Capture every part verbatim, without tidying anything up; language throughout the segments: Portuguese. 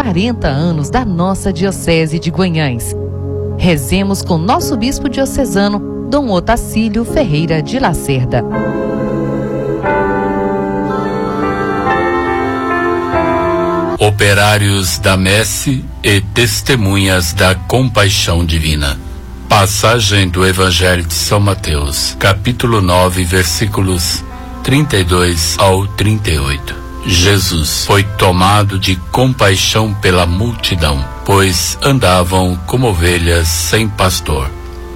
quarenta anos da nossa Diocese de Guanhães. Rezemos com nosso bispo diocesano, Dom Otacílio Ferreira de Lacerda. Operários da Messe e testemunhas da compaixão divina. Passagem do Evangelho de São Mateus, capítulo nove, versículos trinta e dois ao trinta e oito. Jesus foi tomado de compaixão pela multidão, pois andavam como ovelhas sem pastor.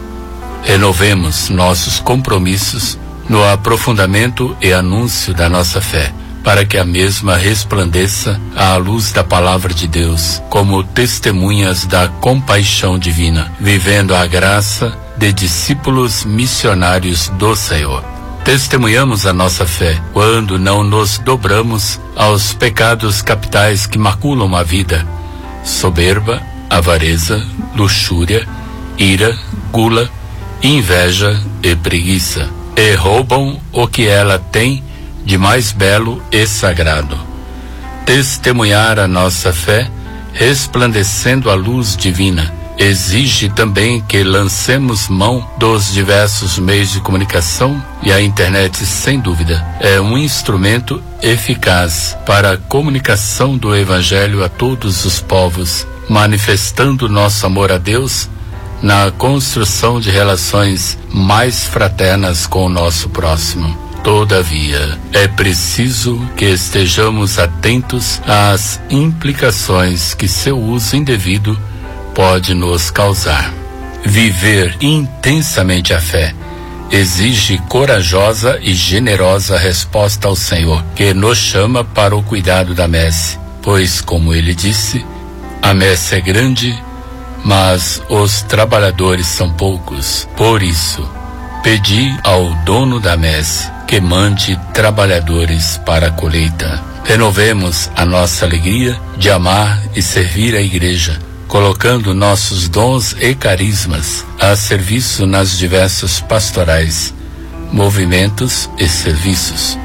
Renovemos nossos compromissos no aprofundamento e anúncio da nossa fé, para que a mesma resplandeça à luz da palavra de Deus, como testemunhas da compaixão divina, vivendo a graça de discípulos missionários do Senhor. Testemunhamos a nossa fé quando não nos dobramos aos pecados capitais que maculam a vida: soberba, avareza, luxúria, ira, gula, inveja e preguiça, e roubam o que ela tem de mais belo e sagrado. Testemunhar a nossa fé, resplandecendo a luz divina, exige também que lancemos mão dos diversos meios de comunicação, e a internet, sem dúvida, é um instrumento eficaz para a comunicação do Evangelho a todos os povos, manifestando nosso amor a Deus na construção de relações mais fraternas com o nosso próximo. Todavia, é preciso que estejamos atentos às implicações que seu uso indevido pode nos causar. Viver intensamente a fé exige corajosa e generosa resposta ao Senhor, que nos chama para o cuidado da messe, pois, como ele disse, a messe é grande, mas os trabalhadores são poucos. Por isso, pedi ao dono da messe que mande trabalhadores para a colheita. Renovemos a nossa alegria de amar e servir a Igreja, colocando nossos dons e carismas a serviço nas diversas pastorais, movimentos e serviços.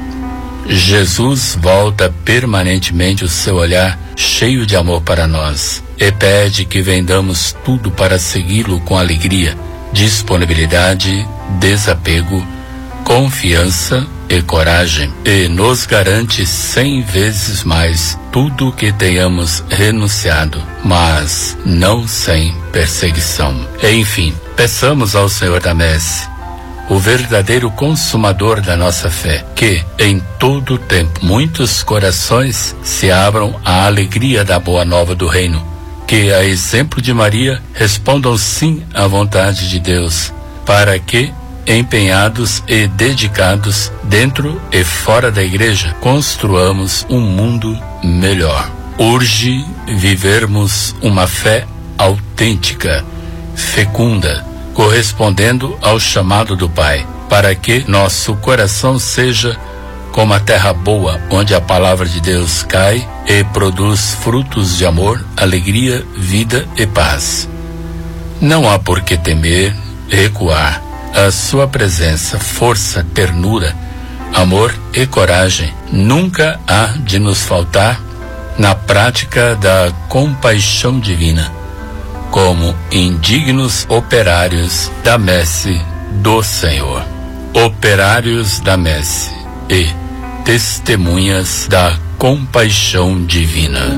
Jesus volta permanentemente o seu olhar cheio de amor para nós e pede que vendamos tudo para segui-lo com alegria, disponibilidade, desapego, confiança e coragem, e nos garante cem vezes mais tudo o que tenhamos renunciado, mas não sem perseguição. Enfim, peçamos ao Senhor da Messe, o verdadeiro consumador da nossa fé, que em todo o tempo muitos corações se abram à alegria da boa nova do reino, que, a exemplo de Maria, respondam sim à vontade de Deus, para que, empenhados e dedicados dentro e fora da Igreja, construamos um mundo melhor. Urge vivermos uma fé autêntica, fecunda, correspondendo ao chamado do Pai, para que nosso coração seja como a terra boa, onde a palavra de Deus cai e produz frutos de amor, alegria, vida e paz. Não há por que temer, recuar. A sua presença, força, ternura, amor e coragem nunca há de nos faltar na prática da compaixão divina, como indignos operários da messe do Senhor. Operários da messe e testemunhas da compaixão divina.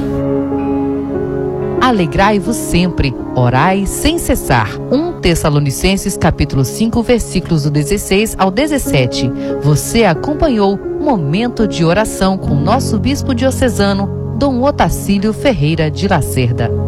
Alegrai-vos sempre, orai sem cessar. um Tessalonicenses capítulo cinco, versículos do dezesseis ao dezessete. Você acompanhou Momento de Oração com nosso bispo diocesano, Dom Otacílio Ferreira de Lacerda.